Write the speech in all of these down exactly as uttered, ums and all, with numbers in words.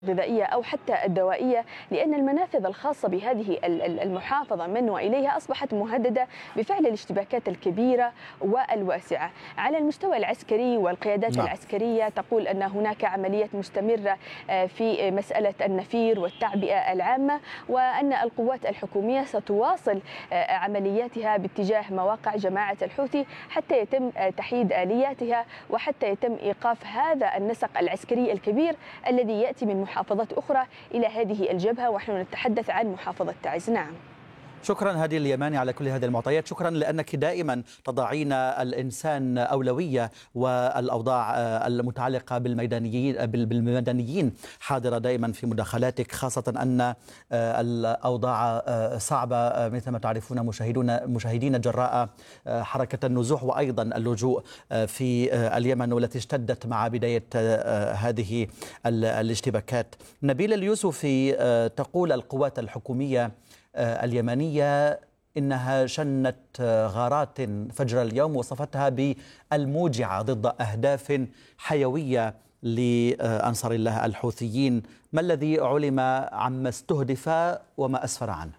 الغذائية أو حتى الدوائية، لأن المنافذ الخاصة بهذه المحافظة من وإليها أصبحت مهددة بفعل الاشتباكات الكبيرة والواسعة. على المستوى العسكري والقيادات نعم. العسكرية تقول أن هناك عملية مستمرة في مسألة النفير والتعبئة العامة، وأن القوات الحكومية ستواصل عملياتها باتجاه مواقع جماعة الحوثي حتى يتم تحييد آلياتها وحتى يتم إيقاف هذا النسق العسكري الكبير الذي يأتي من محافظات أخرى إلى هذه الجبهة، ونحن نتحدث عن محافظة تعز. نعم. شكرا هادي اليماني على كل هذه المعطيات. شكرا لأنك دائما تضعين الإنسان أولوية والأوضاع المتعلقة بالميدانيين بالمدنيين حاضرة دائما في مداخلاتك، خاصة أن الأوضاع صعبة مثل ما تعرفون مشاهدون مشاهدين جراء حركة النزوح وأيضا اللجوء في اليمن والتي اشتدت مع بداية هذه الاشتباكات. نبيل اليوسفي تقول القوات الحكومية اليمنية إنها شنت غارات فجر اليوم وصفتها بالموجعة ضد أهداف حيوية لأنصار الله الحوثيين. ما الذي علم عما استهدف وما أسفر عنه؟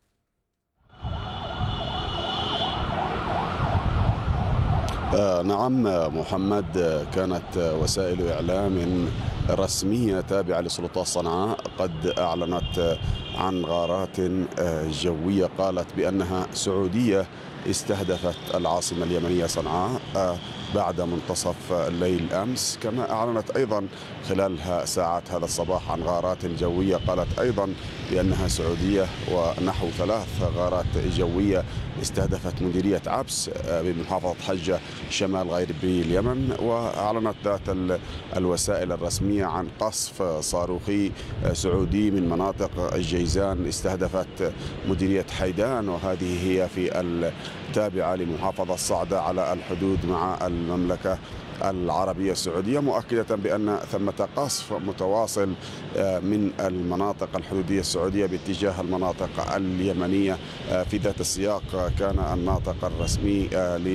آه نعم محمد، كانت وسائل إعلام رسمية تابعة لسلطات صنعاء قد أعلنت عن غارات جوية قالت بأنها سعودية استهدفت العاصمة اليمنية صنعاء بعد منتصف الليل أمس. كما أعلنت أيضا خلال ساعات هذا الصباح عن غارات جوية قالت أيضا بأنها سعودية، ونحو ثلاث غارات جوية استهدفت مديرية عبس بمحافظة حجة شمال غربي اليمن. وأعلنت ذات الوسائل الرسمية عن قصف صاروخي سعودي من مناطق الجيزان استهدفت مديرية حيدان، وهذه هي في التابعة لمحافظة صعدة على الحدود مع المملكة العربية السعودية، مؤكدة بأن ثمة قصف متواصل من المناطق الحدودية السعودية باتجاه المناطق اليمنية. في ذات السياق كان الناطق الرسمي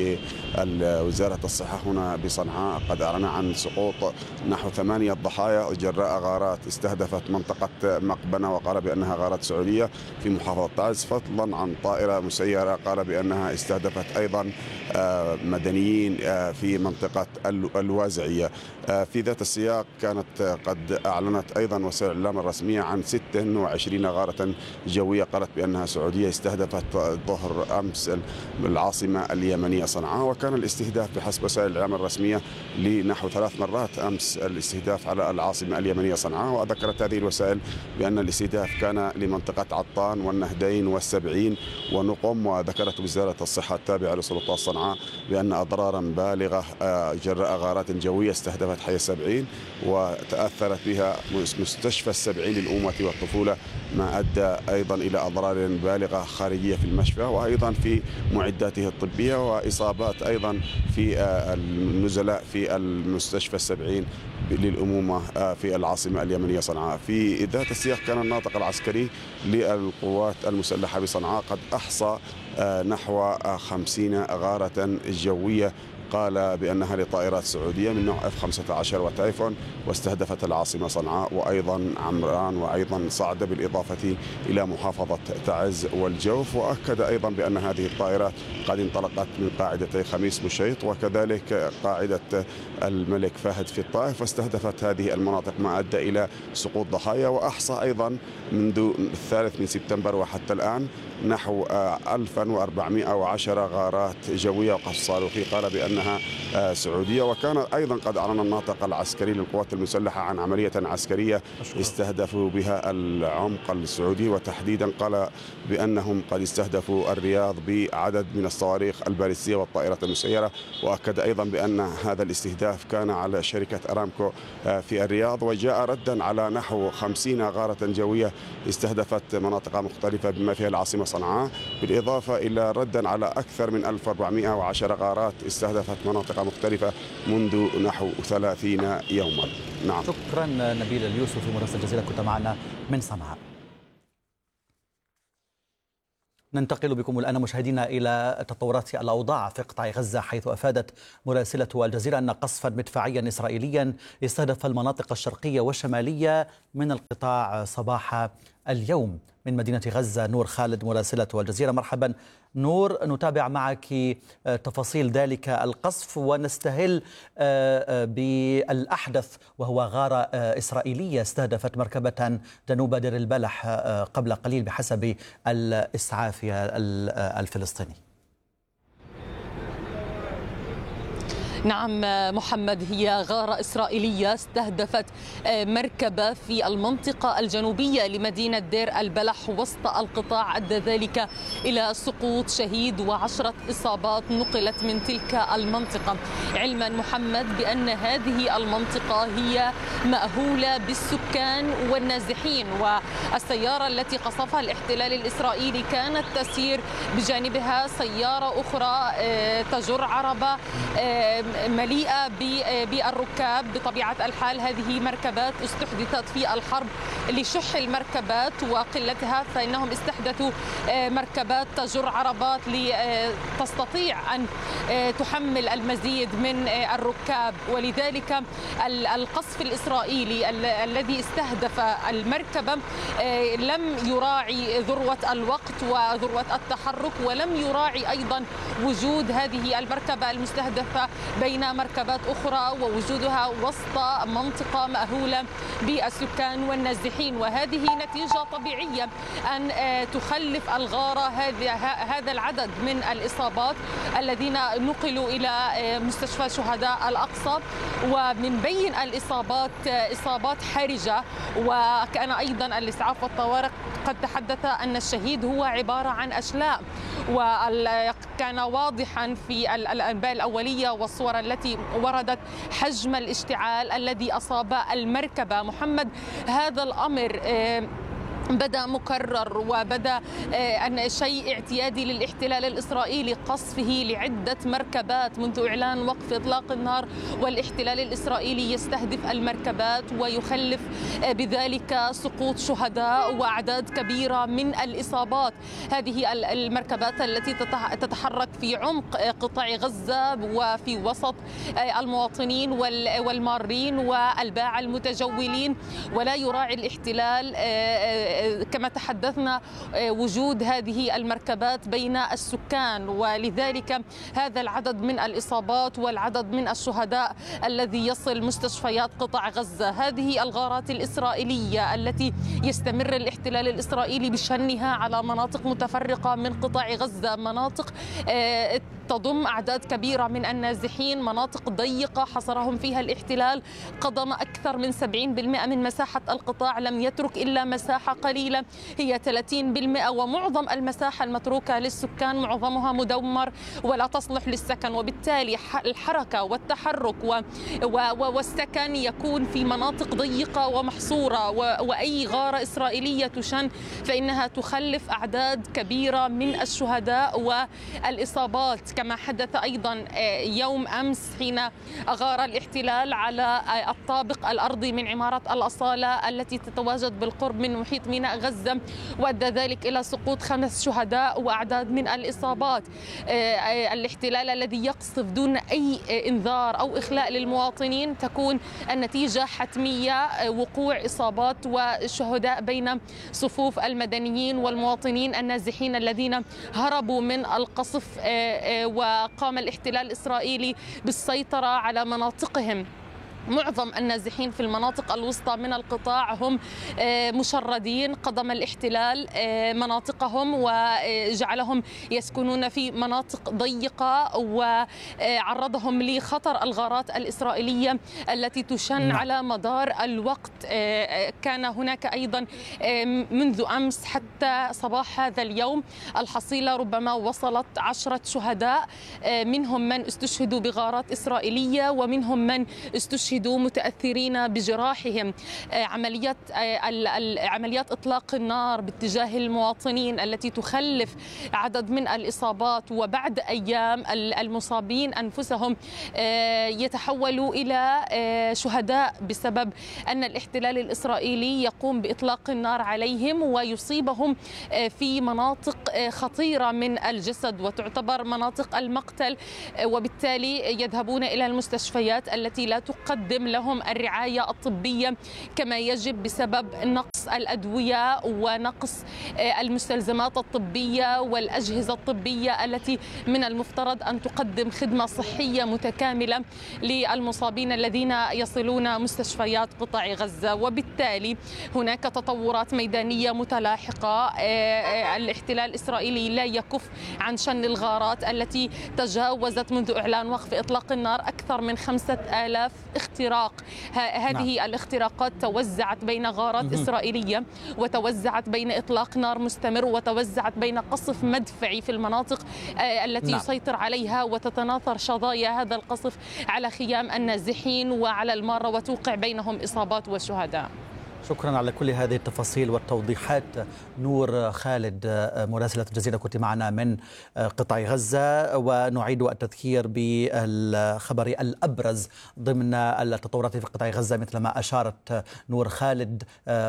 لوزارة الصحة هنا بصنعاء قد أعلن عن سقوط نحو ثمانية ضحايا جراء غارات استهدفت منطقة مقبنة، وقال بأنها غارات سعودية في محافظة تعز، فضلا عن طائرة مسيرة قال بأنها استهدفت أيضا مدنيين في منطقة الوازعية. في ذات السياق كانت قد أعلنت أيضا وسائل الإعلام الرسمية عن ستة وعشرين غارة جوية قالت بأنها سعودية استهدفت ظهر أمس العاصمة اليمنية صنعاء. وكان الاستهداف بحسب وسائل الإعلام الرسمية لنحو ثلاث مرات أمس الاستهداف على العاصمة اليمنية صنعاء. وذكرت هذه الوسائل بأن الاستهداف كان لمنطقة عطان والنهدين والسبعين ونقم. وذكرت وزارة الصحة التابعة لسلطات صنعاء بأن أضرارا بالغة جراء غارات جوية استهدفت حي السبعين وتأثرت بها مستشفى السبعين للأمومة والطفولة، ما أدى أيضا إلى أضرار بالغة خارجية في المشفى وأيضا في معداته الطبية، وإصابات أيضا في النزلاء في المستشفى السبعين للأمومة في العاصمة اليمنية صنعاء. في ذات السياق كان الناطق العسكري للقوات المسلحة بصنعاء قد أحصى نحو خمسين غارة جوية قال بأنها لطائرات سعودية من نوع إف خمسة عشر وتايفون، واستهدفت العاصمة صنعاء وأيضا عمران وأيضا صعدة بالإضافة إلى محافظة تعز والجوف. وأكد أيضا بأن هذه الطائرات قد انطلقت من قاعدتي خميس بوشيط وكذلك قاعدة الملك فهد في الطائف، واستهدفت هذه المناطق ما أدى إلى سقوط ضحايا. وأحصى أيضا منذ الثالث من سبتمبر وحتى الآن نحو ألف وأربعمائة وعشرة غارات جوية وقصف صاروخي قال بأنها سعودية. وكان أيضا قد أعلن الناطق العسكري للقوات المسلحة عن عملية عسكرية استهدفوا بها العمق السعودي، وتحديدا قال بأنهم قد استهدفوا الرياض بعدد من الصواريخ البالستية والطائرات المسيرة. وأكد أيضا بأن هذا الاستهداف كان على شركة أرامكو في الرياض، وجاء ردا على نحو خمسين غارة جوية استهدفت مناطق مختلفة بما فيها العاصمة صنعاء، بالإضافة إلى ردا على أكثر من ألف وأربعمائة وعشرة غارات استهدفت مناطق مختلفة منذ نحو ثلاثين يوما. نعم. شكرا نبيل اليوسفي مراسل الجزيرة كنت معنا من صنعاء. ننتقل بكم الآن مشاهدينا إلى تطورات الأوضاع في قطاع غزة، حيث أفادت مراسلة الجزيرة أن قصفا مدفعيا إسرائيليا استهدف المناطق الشرقية والشمالية من القطاع صباح اليوم. من مدينة غزة نور خالد مراسلة الجزيرة. مرحبا نور، نتابع معك تفاصيل ذلك القصف ونستهل بالأحدث، وهو غارة إسرائيلية استهدفت مركبة جنوب دير البلح قبل قليل بحسب الإسعاف الفلسطيني. نعم محمد، هي غارة إسرائيلية استهدفت مركبة في المنطقة الجنوبية لمدينة دير البلح وسط القطاع، أدى ذلك إلى سقوط شهيد وعشرة إصابات نقلت من تلك المنطقة. علما محمد بأن هذه المنطقة هي مأهولة بالسكان والنازحين، والسيارة التي قصفها الاحتلال الإسرائيلي كانت تسير بجانبها سيارة أخرى تجر عربة مليئة بالركاب. بطبيعة الحال هذه مركبات استحدثت في الحرب لشح المركبات وقلتها، فإنهم استحدثوا مركبات تجر عربات لتستطيع أن تحمل المزيد من الركاب. ولذلك القصف الإسرائيلي الذي استهدف المركبة لم يراعي ذروة الوقت وذروة التحرك، ولم يراعي أيضا وجود هذه المركبة المستهدفة بين مركبات أخرى ووجودها وسط منطقة مأهولة بالسكان والنازحين. وهذه نتيجة طبيعية أن تخلف الغارة هذا العدد من الإصابات الذين نقلوا إلى مستشفى شهداء الأقصى، ومن بين الإصابات إصابات حرجة. وكان أيضا الإسعاف والطوارئ قد تحدث أن الشهيد هو عبارة عن أشلاء، وكان واضحا في الأنباء الأولية والصور التي وردت حجم الاشتعال الذي أصاب المركبة. محمد، هذا الأمر بدأ مكرر وبدأ أن شيء اعتيادي للاحتلال الإسرائيلي، قصفه لعدة مركبات منذ إعلان وقف إطلاق النار، والاحتلال الإسرائيلي يستهدف المركبات ويخلف بذلك سقوط شهداء وأعداد كبيرة من الإصابات. هذه المركبات التي تتحرك في عمق قطاع غزة وفي وسط المواطنين والمارين والباعة المتجولين، ولا يراعي الاحتلال كما تحدثنا وجود هذه المركبات بين السكان، ولذلك هذا العدد من الإصابات والعدد من الشهداء الذي يصل مستشفيات قطاع غزة. هذه الغارات الإسرائيلية التي يستمر الاحتلال الإسرائيلي بشنها على مناطق متفرقة من قطاع غزة، مناطق تضم أعداد كبيرة من النازحين، مناطق ضيقة حصرهم فيها الاحتلال، قضم أكثر من سبعين بالمئة من مساحة القطاع، لم يترك إلا مساحة قليلة هي ثلاثين بالمئة، ومعظم المساحة المتروكة للسكان معظمها مدمر ولا تصلح للسكن. وبالتالي الحركة والتحرك والسكن يكون في مناطق ضيقة ومحصورة، وأي غارة إسرائيلية تشن فإنها تخلف أعداد كبيرة من الشهداء والإصابات، كما حدث أيضا يوم أمس حين أغار الاحتلال على الطابق الأرضي من عمارة الأصالة التي تتواجد بالقرب من محيط ميناء غزة، وأدى ذلك إلى سقوط خمس شهداء وأعداد من الإصابات. الاحتلال الذي يقصف دون أي إنذار أو إخلاء للمواطنين تكون النتيجة حتمية وقوع إصابات وشهداء بين صفوف المدنيين والمواطنين النازحين الذين هربوا من القصف، وقام الاحتلال الإسرائيلي بالسيطرة على مناطقهم. معظم النازحين في المناطق الوسطى من القطاع هم مشردين، قضم الاحتلال مناطقهم وجعلهم يسكنون في مناطق ضيقة وعرضهم لخطر الغارات الإسرائيلية التي تشن على مدار الوقت. كان هناك أيضا منذ أمس حتى صباح هذا اليوم الحصيلة ربما وصلت عشرة شهداء، منهم من استشهدوا بغارات إسرائيلية ومنهم من استشهدوا شهدوا متأثرين بجراحهم. عمليات عمليات إطلاق النار باتجاه المواطنين التي تخلف عدد من الإصابات، وبعد أيام المصابين أنفسهم يتحولوا إلى شهداء بسبب أن الاحتلال الإسرائيلي يقوم بإطلاق النار عليهم ويصيبهم في مناطق خطيرة من الجسد وتعتبر مناطق المقتل، وبالتالي يذهبون إلى المستشفيات التي لا تقدم لهم الرعاية الطبية كما يجب بسبب نقص الأدوية ونقص المستلزمات الطبية والأجهزة الطبية التي من المفترض أن تقدم خدمة صحية متكاملة للمصابين الذين يصلون مستشفيات قطاع غزة. وبالتالي هناك تطورات ميدانية متلاحقة. الاحتلال الإسرائيلي لا يكف عن شن الغارات التي تجاوزت منذ إعلان وقف إطلاق النار أكثر من خمسة آلاف اختراق. هذه نعم. الاختراقات توزعت بين غارات إسرائيلية، وتوزعت بين إطلاق نار مستمر، وتوزعت بين قصف مدفعي في المناطق التي نعم. يسيطر عليها، وتتناثر شظايا هذا القصف على خيام النازحين وعلى المارة وتوقع بينهم إصابات وشهداء. شكرا على كل هذه التفاصيل والتوضيحات. نور خالد مراسلة الجزيرة كنت معنا من قطاع غزة، ونعيد التذكير بالخبر الأبرز ضمن التطورات في قطاع غزة مثل ما أشارت نور خالد.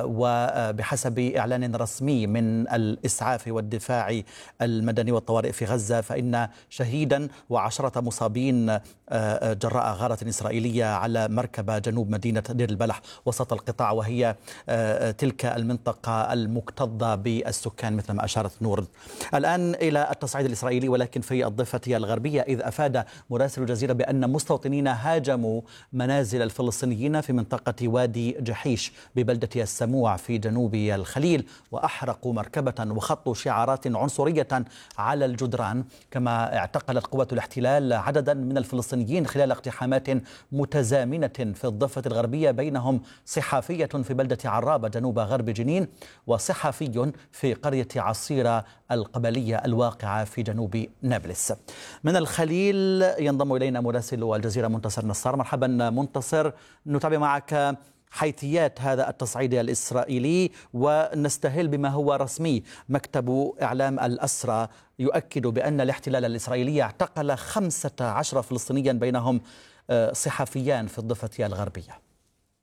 وبحسب إعلان رسمي من الإسعاف والدفاع المدني والطوارئ في غزة، فإن شهيدا وعشرة مصابين جراء غارة إسرائيلية على مركبة جنوب مدينة دير البلح وسط القطاع، وهي تلك المنطقة المكتظة بالسكان مثل ما أشارت نور. الآن إلى التصعيد الإسرائيلي ولكن في الضفة الغربية، إذ أفاد مراسل الجزيرة بأن مستوطنين هاجموا منازل الفلسطينيين في منطقة وادي جحيش ببلدة السموع في جنوب الخليل، وأحرقوا مركبة وخطوا شعارات عنصرية على الجدران. كما اعتقلت قوات الاحتلال عددا من الفلسطينيين خلال اقتحامات متزامنة في الضفة الغربية، بينهم صحافية في بلدة عرابة جنوب غرب جنين، وصحفي في قرية عصيرة القبلية الواقعة في جنوب نابلس. من الخليل ينضم إلينا مراسل الجزيرة منتصر نصار. مرحبا منتصر، نتابع معك حيثيات هذا التصعيد الإسرائيلي ونستهل بما هو رسمي. مكتب إعلام الأسرى يؤكد بأن الاحتلال الإسرائيلي اعتقل خمسة عشر فلسطينيا بينهم صحفيان في الضفة الغربية.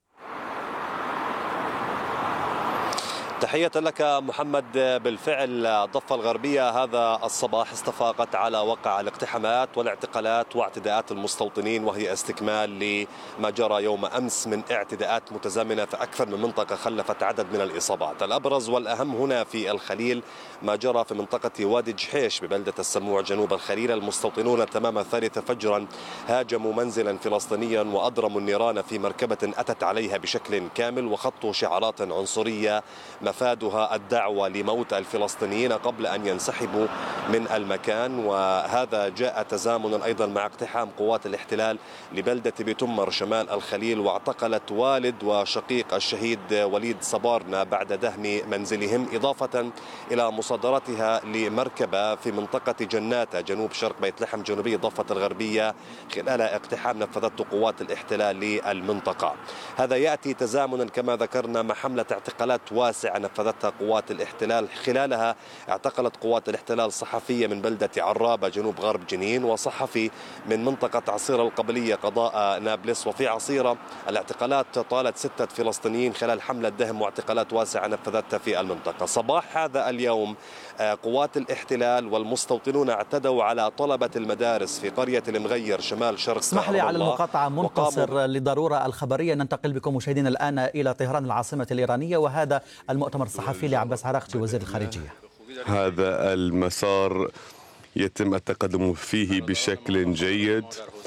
تحية لك محمد. بالفعل الضفة الغربية هذا الصباح استفاقت على وقع الاقتحامات والاعتقالات واعتداءات المستوطنين، وهي استكمال لما جرى يوم أمس من اعتداءات متزامنة في أكثر من منطقة خلفت عدد من الإصابات. الأبرز والأهم هنا في الخليل ما جرى في منطقة وادي جحيش ببلدة السموع جنوب الخليل. المستوطنون تمام الثالثة فجرا هاجموا منزلا فلسطينيا وأضرموا النيران في مركبة أتت عليها بشكل كامل، وخطوا شعارات عنصرية مفادها الدعوة لموت الفلسطينيين قبل أن ينسحبوا من المكان. وهذا جاء تزامنا أيضا مع اقتحام قوات الاحتلال لبلدة بتمر شمال الخليل، واعتقلت والد وشقيق الشهيد وليد صبارنا بعد دهم منزلهم، إضافة إلى مصادرتها لمركبة في منطقة جناتة جنوب شرق بيت لحم جنوبي الضفة الغربية خلال اقتحام نفذته قوات الاحتلال للمنطقة. هذا يأتي تزامنا كما ذكرنا مع حملة اعتقالات واسعة نفذتها قوات الاحتلال. خلالها اعتقلت قوات الاحتلال صحفية من بلدة عرابة جنوب غرب جنين، وصحفي من منطقة عصيرة القبلية قضاء نابلس. وفي عصيرة الاعتقالات طالت ستة فلسطينيين خلال حملة دهم واعتقالات واسعة نفذتها في المنطقة. صباح هذا اليوم قوات الاحتلال والمستوطنون اعتدوا على طلبة المدارس في قرية المغير شمال شرق. اسمح لي على المقاطعة منتصر لضرورة الخبرية. ننتقل بكم مشاهدينا الآن إلى طهران العاصمة الإيرانية، وهذا المؤتمر الصحفي لعباس عراقجي وزير الخارجية. هذا المسار يتم التقدم فيه بشكل جيد.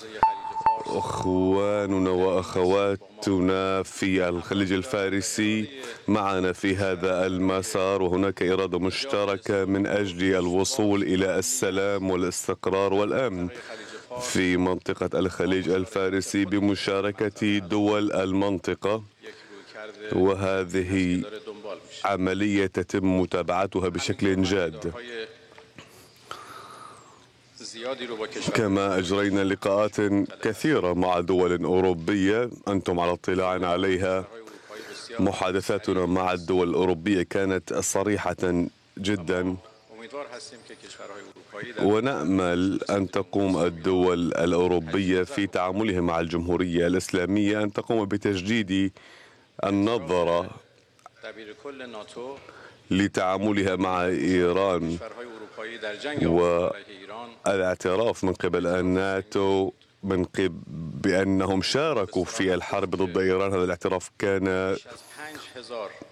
أخواننا وأخواتنا في الخليج الفارسي معنا في هذا المسار، وهناك إرادة مشتركة من أجل الوصول إلى السلام والاستقرار والأمن في منطقة الخليج الفارسي بمشاركة دول المنطقة، وهذه عملية تتم متابعتها بشكل جاد. كما أجرينا لقاءات كثيرة مع دول أوروبية أنتم على اطلاع عليها. محادثاتنا مع الدول الأوروبية كانت صريحة جدا، ونأمل أن تقوم الدول الأوروبية في تعاملها مع الجمهورية الإسلامية أن تقوم بتجديد النظرة لتعاملها مع إيران والاعتراف من قبل الناتو من قبل بأنهم شاركوا في الحرب ضد إيران. هذا الاعتراف كان